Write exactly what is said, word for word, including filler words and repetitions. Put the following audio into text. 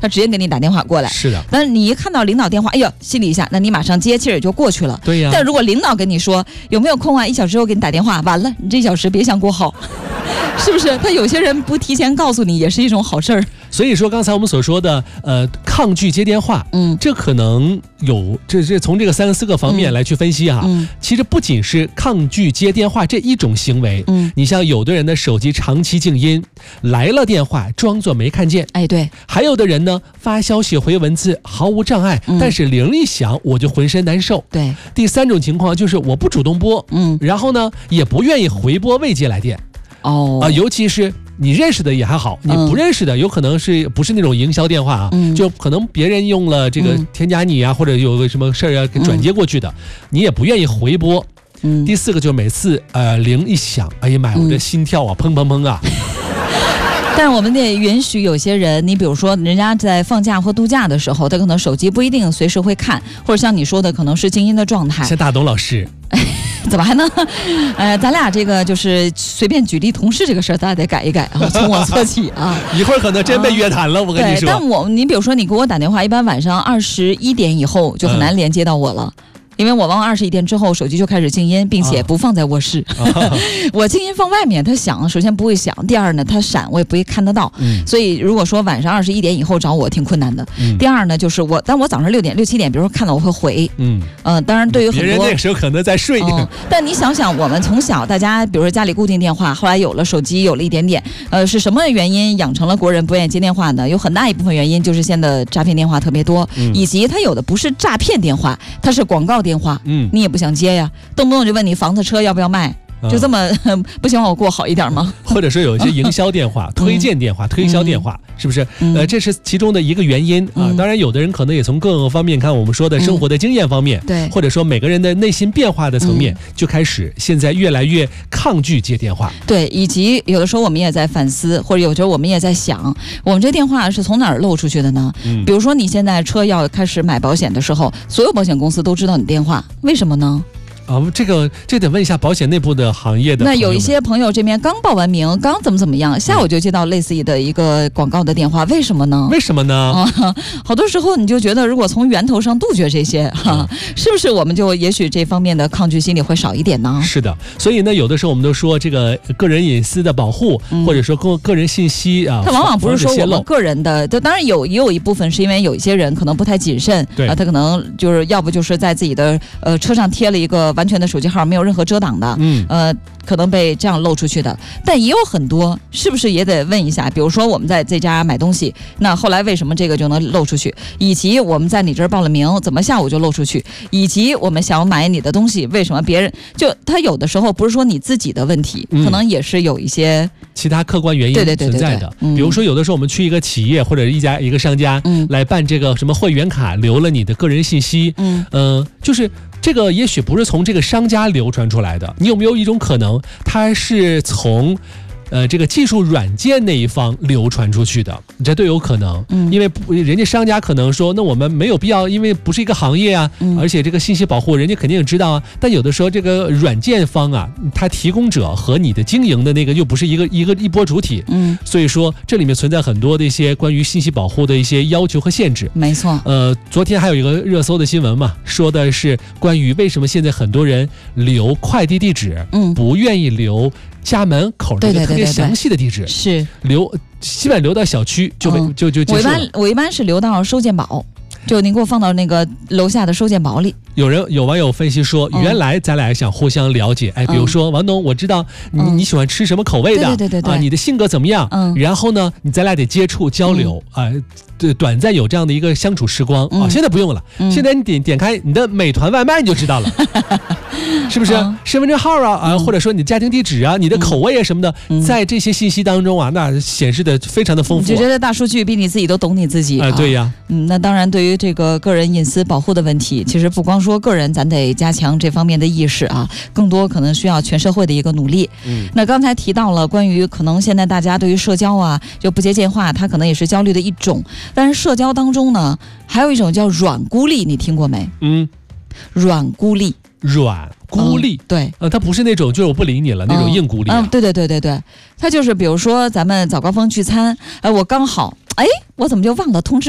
他直接给你打电话过来。 是的。 但你一看到领导电话，哎呦，心里一下，那你马上接，气儿也就过去了。 对呀。 但如果领导跟你说有没有空啊，一小时后给你打电话，完了，你这一小时别想过好。是不是？他有些人不提前告诉你，也是一种好事儿。 所以说，刚才我们所说的，呃，抗拒接电话，嗯，这可能有，这这从这个三四个方面来去分析哈。嗯，其实不仅是抗拒接电话这一种行为，嗯，你像有的人的手机长期静音，来了电话装作没看见， 哎，对， 还有的人呢发消息回文字毫无障碍，嗯、但是铃一响我就浑身难受。 对， 第三种情况就是我不主动拨，嗯，然后呢也不愿意回拨未接来电。哦啊、呃，尤其是你认识的也还好，你不认识的有可能是不是那种营销电话啊？嗯、就可能别人用了这个添加你啊，嗯、或者有个什么事儿要给转接过去的，嗯、你也不愿意回拨。嗯，第四个就是每次呃铃一响，哎呀妈呀，我这心跳啊，砰砰砰啊！ 但是我们得允许有些人，你比如说人家在放假或度假的时候，他可能手机不一定随时会看，或者像你说的可能是静音的状态。 像大董老师。 怎么还能？呃，咱俩这个就是随便举例同事这个事儿，咱俩得改一改啊，从我做起啊。 一会儿可能真被约谈了，啊、我跟你说。 对，但我你比如说你给我打电话，一般晚上二十一点以后就很难连接到我了。嗯，因为我往二十一点之后，手机就开始静音，并且不放在卧室。啊、我静音放外面，它响，首先不会响；第二呢，它闪，我也不会看得到。嗯、所以如果说晚上二十一点以后找我，挺困难的。嗯、第二呢，就是我，但我早上六点、六七点，比如说看到我会回。嗯嗯、呃，当然对于很多别人那个时候可能在睡。 嗯、但你想想，我们从小大家，比如说家里固定电话，后来有了手机，有了一点点，呃，是什么原因养成了国人不愿意接电话呢？有很大一部分原因就是现在诈骗电话特别多，嗯、以及它有的不是诈骗电话，它是广告电话。嗯，你也不想接呀，动不动就问你房子车要不要卖，就这么不希望我过好一点吗？ 或者说有一些营销电话、推荐电话、推销电话，是不是？呃，这是其中的一个原因啊。当然，有的人可能也从各个方面看，我们说的生活的经验方面，对，或者说每个人的内心变化的层面，就开始现在越来越抗拒接电话。 对，以及有的时候我们也在反思，或者有时候我们也在想，我们这电话是从哪儿漏出去的呢？嗯，比如说你现在车要开始买保险的时候，所有保险公司都知道你电话，为什么呢？ 啊，这个这得问一下保险内部的行业的。 那有一些朋友这边刚报完名，刚怎么怎么样，下午就接到类似的一个广告的电话，为什么呢？ 为什么呢？ 啊，好多时候你就觉得，如果从源头上杜绝这些，哈、啊，是不是我们就也许这方面的抗拒心理会少一点呢？ 是的，所以呢，有的时候我们都说这个个人隐私的保护，嗯、或者说个个人信息啊， 它往往不是说我们个人的，就当然有也有一部分是因为有一些人可能不太谨慎，对啊，他可能就是要不就是在自己的呃车上贴了一个完全的手机号，没有任何遮挡的，嗯，呃，可能被这样漏出去的。但也有很多，是不是也得问一下？比如说我们在这家买东西，那后来为什么这个就能漏出去？以及我们在你这儿报了名，怎么下午就漏出去？以及我们想买你的东西，为什么别人就他有的时候不是说你自己的问题，嗯、可能也是有一些其他客观原因存在的。对对对对对嗯、比如说有的时候我们去一个企业或者一家一个商家，嗯、来办这个什么会员卡，留了你的个人信息，嗯，呃、就是这个也许不是从这个商家流传出来的，你有没有一种可能，它是从呃，这个技术软件那一方流传出去的，这都有可能。嗯，因为人家商家可能说，那我们没有必要，因为不是一个行业啊，嗯、而且这个信息保护人家肯定也知道啊。但有的时候这个软件方啊，它提供者和你的经营的那个又不是一个一个一波主体，嗯，所以说这里面存在很多的一些关于信息保护的一些要求和限制。 没错。 呃，昨天还有一个热搜的新闻嘛，说的是关于为什么现在很多人留快递地址，嗯，不愿意留家门口的特别详细的地址，是留基本留到小区就、嗯、就就结束了。 我一般我一般是留到收件宝，就您给我放到那个楼下的收件宝里。 有人有网友分析说，嗯、原来咱俩想互相了解，哎，比如说、嗯、王董，我知道你、嗯、你喜欢吃什么口味的， 对对对对对， 啊，你的性格怎么样？嗯，然后呢，你咱俩得接触交流啊。嗯呃对，短暂有这样的一个相处时光、嗯、啊，现在不用了，嗯、现在你点点开你的美团外卖你就知道了，是不是？嗯、身份证号啊啊，嗯、或者说你的家庭地址啊、你的口味啊什么的，嗯、在这些信息当中啊，那显示的非常的丰富、啊。 就觉得大数据比你自己都懂你自己啊、 呃？对呀， 嗯，那当然，对于这个个人隐私保护的问题，其实不光说个人，咱得加强这方面的意识啊，更多可能需要全社会的一个努力。嗯，那刚才提到了关于可能现在大家对于社交啊，就不接电话，它可能也是焦虑的一种。但是社交当中呢，还有一种叫软孤立，你听过没？嗯，软孤立， 软孤立， 嗯、对， 呃，它不是那种就是我不理你了、嗯、那种硬孤立、啊， 嗯，对对对对对，它就是比如说咱们早高峰聚餐，哎、呃，我刚好，哎，我怎么就忘了通知